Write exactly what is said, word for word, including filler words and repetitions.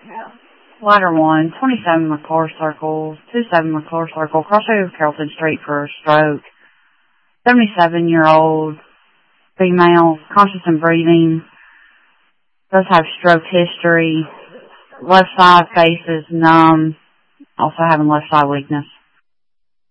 Ladder one, twenty-seven McClure Circle, two seven McClure Circle, cross over Carrollton Street for a stroke. seventy-seven-year-old female, conscious and breathing, does have stroke history, left side face is numb, also having left side weakness.